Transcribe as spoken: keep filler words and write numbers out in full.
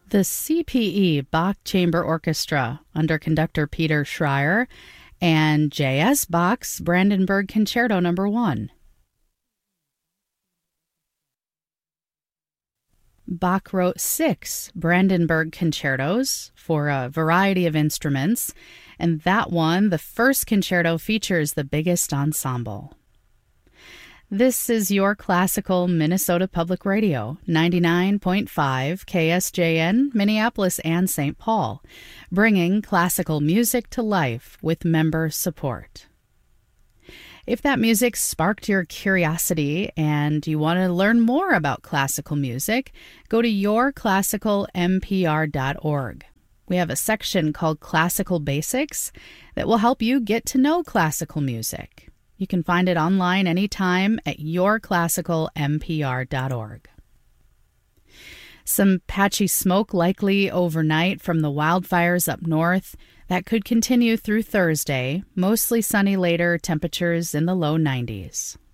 The C P E Bach Chamber Orchestra under conductor Peter Schreier and J S Bach's Brandenburg Concerto Number one. Bach wrote six Brandenburg concertos for a variety of instruments, and that one, the first concerto, features the biggest ensemble. This is your classical Minnesota Public Radio, ninety-nine point five K S J N, Minneapolis and Saint Paul, bringing classical music to life with member support. If that music sparked your curiosity and you want to learn more about classical music, go to your classical m p r dot org. We have a section called Classical Basics that will help you get to know classical music. You can find it online anytime at your classical m p r dot org. Some patchy smoke likely overnight from the wildfires up north. That could continue through Thursday, mostly sunny later, temperatures in the low nineties.